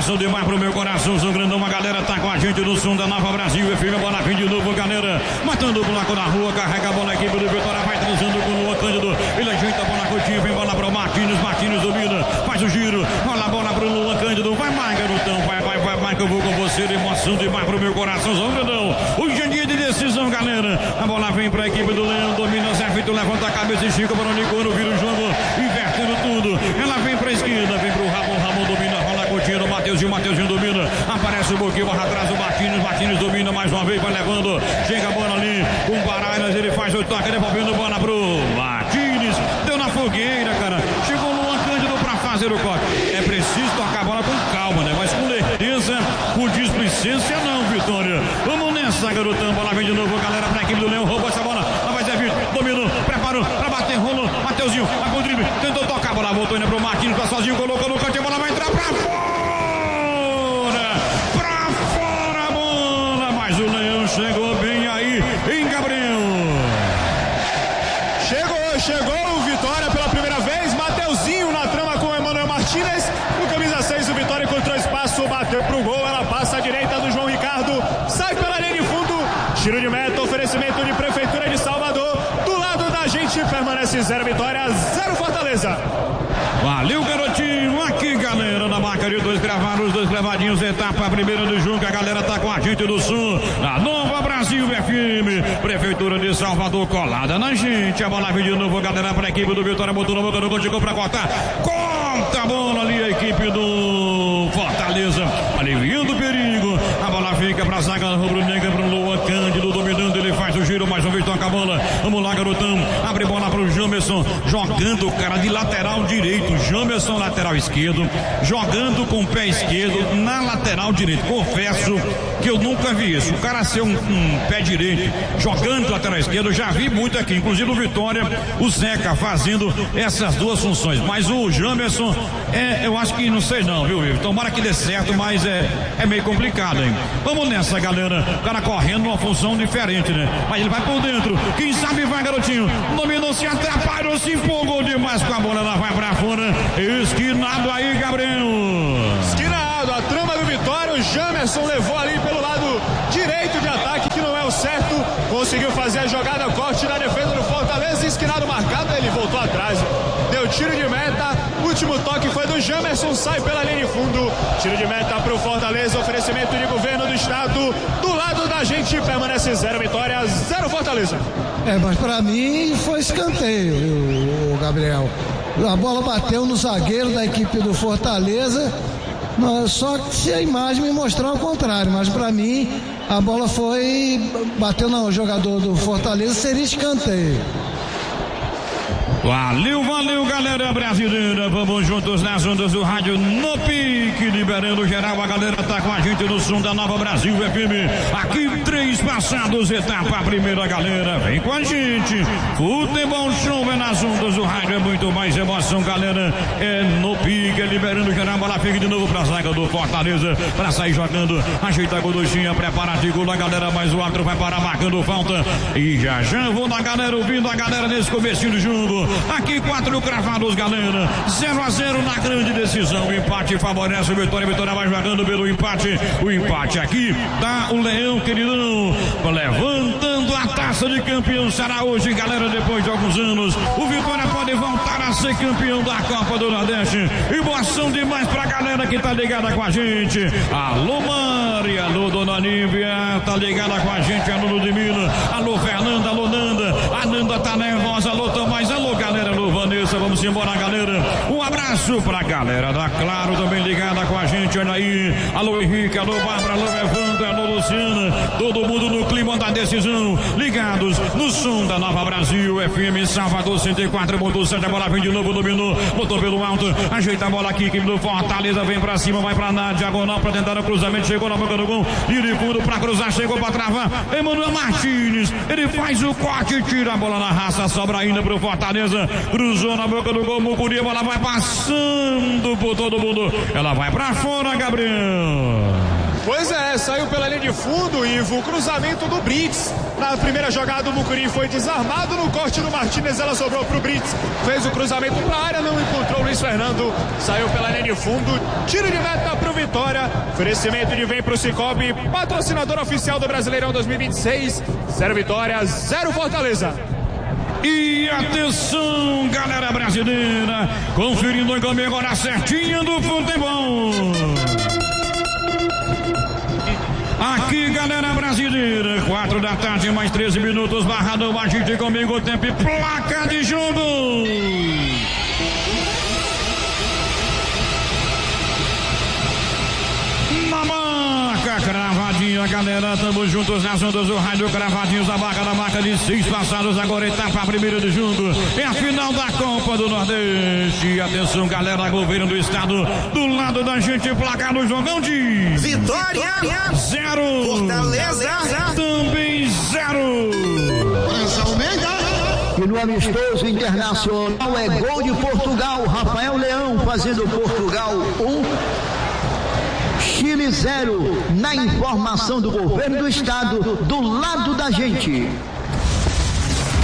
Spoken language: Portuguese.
emoção demais pro meu coração. Sou grandão, a galera tá com a gente no som da Nova Brasil. FM, bola vem de novo, galera. Matando o buraco na rua, carrega a bola, a equipe do Vitória vai transando com o Luan Cândido. Ele ajeita a bola curtinha, vem bola pro Martins. Martins domina, faz o giro. Rola a bola pro Luan Cândido. Vai mais, garotão, vai que eu vou com você. Emoção demais pro meu coração, sou grandão. Hoje é dia de decisão, galera. A bola vem pra equipe do Leão, domina, Zé Vitor, levanta a cabeça e estica para o Nicono, vira o jogo, invertendo tudo. Ela vem pra esquerda, vem pro Ramon domina, rola curtindo, Mateuzinho domina, aparece o Boquinho, barra atrás o Martins domina mais uma vez, vai levando, chega a bola ali, com o Barairas, ele faz o toque, devolvendo a bola pro Martins, deu na fogueira, cara, chegou o Luan Cândido pra fazer o corte. É preciso tocar a bola com calma, né? Mas com certeza, com displicência não, Vitória. Vamos nessa, garotão, bola vem de novo, galera, pra equipe do Leão, roubou essa bola, lá vai Zé Vitor, dominou, preparou, pra bater, rolou, Mateuzinho, vai pro drible, tentou tocar a bola, voltou indo pro Martins, tá sozinho, colocou no canto, a bola vai entrar pra fora a bola, mas o Leão chegou bem aí, em Gabriel. Chegou o Vitória pela primeira vez, Mateuzinho na trama com o Emmanuel Martínez, o camisa 6, o Vitória encontrou espaço, bateu pro gol, ela passa à direita do João Ricardo, sai pela linha de fundo, tiro de meta, oferecimento de Prefeitura de Salvador, do lado da gente permanece 0 Vitória, 0 Fortaleza. Valeu, garotinho, aqui galera, na marca de 2 gravados, 2 gravadinhos, etapa primeira do jogo, a galera tá com a gente do Sul, na Nova Brasil FM, Prefeitura de Salvador colada na gente, a bola vem de novo, galera, pra equipe do Vitória, botou na boca do gol, chegou pra cortar, corta a bola ali, a equipe do Fortaleza, aliviando o perigo, a bola fica pra zaga rubro-negra, pro Luan Cândido, dominando, ele faz o giro, mais uma vez toca a bola, vamos lá, garotão, abre bola pro Jamerson, jogando o cara de lateral direito, Jamerson lateral esquerdo, jogando com o pé esquerdo na lateral direito. Confesso que eu nunca vi isso. O cara ser um pé direito jogando lateral esquerdo, eu já vi muito aqui. Inclusive o Vitória, o Zeca fazendo essas duas funções. Mas o Jamerson, eu acho que não sei não, viu, Vitor? Tomara que dê certo, mas é meio complicado, hein? Vamos nessa, galera. O cara correndo numa função diferente, né? Mas ele vai por dentro. Quem sabe vai, garotinho. Dominou, se atrapalhou, se empolgou demais com a bola. Ela vai pra fora. Esquinado aí, Gabriel. Esquinado, a trama do Vitória, o Jamerson levou ali pelo lado direito de ataque, que não é o certo, conseguiu fazer a jogada, corte na defesa do Fortaleza, esquinado marcado, ele voltou atrás, deu tiro de meta, último toque foi do Jamerson, sai pela linha de fundo, tiro de meta pro Fortaleza, oferecimento de governo do estado, do lado da gente, permanece 0 Vitória, 0 Fortaleza. Mas pra mim foi escanteio, o Gabriel. A bola bateu no zagueiro da equipe do Fortaleza, só que se a imagem me mostrar o contrário, mas para mim a bola bateu no jogador do Fortaleza, seria escanteio. Valeu, galera brasileira, vamos juntos nas ondas do rádio no pique, liberando geral, a galera tá com a gente no som da Nova Brasil FM, aqui 3 passados, etapa primeira, galera, vem com a gente, futebol show é nas ondas do rádio, é muito mais emoção, galera, é no pique, liberando geral, bola fica de novo pra zaga do Fortaleza, pra sair jogando, ajeita a gorduchinha, preparativo da galera, mas o árbitro vai parar marcando falta, e já vou da galera, ouvindo a galera nesse comecinho do jogo. Aqui 4 cravados, galera. 0-0 na grande decisão. O empate favorece o Vitória. Vitória vai jogando pelo empate. O empate aqui tá o Leão, queridão, levantando a taça de campeão. Será hoje, galera, depois de alguns anos. O Vitória pode voltar a ser campeão da Copa do Nordeste. Emoção demais pra galera que tá ligada com a gente. Alô, Mari, alô, Dona Nívia, tá ligada com a gente. Alô, Ludmila, alô, Fernanda, alô, Nanda. A Nanda tá nervosa, alô, Tomás, alô, galera, alô, Vanessa, vamos embora, galera. Um abraço pra galera da Claro, também ligada com a gente, olha aí. Alô, Henrique, alô, Bárbara, alô, Evandro, alô, Luciana. Todo mundo no clima da decisão, ligados no som da Nova Brasil FM, Salvador 104.7, a bola vem de novo, dominou, botou pelo alto, ajeita a bola aqui, equipe do Fortaleza, vem pra cima, vai pra na diagonal, pra tentar o cruzamento, chegou na boca do gol, e de fundo pra cruzar, chegou pra travar, Emmanuel Martínez, ele faz o corte, tira a bola na raça, sobra ainda pro Fortaleza, cruzou na boca do gol, Mucuri, a bola vai passando por todo mundo, ela vai pra fora, Gabriel. Pois é, saiu pela linha de fundo, Ivo, o cruzamento do Brits. Na primeira jogada o Mucuri foi desarmado, no corte do Martínez ela sobrou pro Brits, fez o cruzamento pra área, não encontrou o Luiz Fernando, saiu pela linha de fundo, tiro de meta pro Vitória, oferecimento de Vem pro Cicobi, patrocinador oficial do Brasileirão 2026, 0 Vitória, 0 Fortaleza. E atenção, galera brasileira, conferindo a câmera agora certinha do futebol. Aqui, galera brasileira, 4 da tarde, mais 13 minutos, Barradão, agite comigo, tempo e placa de jogo. Na marca, cravadinha, galera, tamo juntos nas ondas do rádio, cravadinhos, a marca de 6 passados, agora etapa primeira de jogo, é a final da Copa do Nordeste. Atenção, galera, governo do estado, do lado da gente, placar no jogão de Vitória 0, Fortaleza também 0. E no amistoso internacional é gol de Portugal, Rafael Leão fazendo Portugal 1, Chile 0, na informação do governo do estado, do lado da gente.